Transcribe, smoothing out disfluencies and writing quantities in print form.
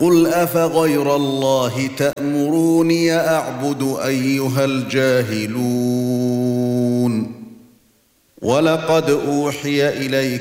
قُلْ أَفَغَيْرَ اللَّهِ تَأْمُرُونِي أَعْبُدُ أَيُّهَا الْجَاهِلُونَ وَلَقَدْ أُوحِيَ إِلَيْكَ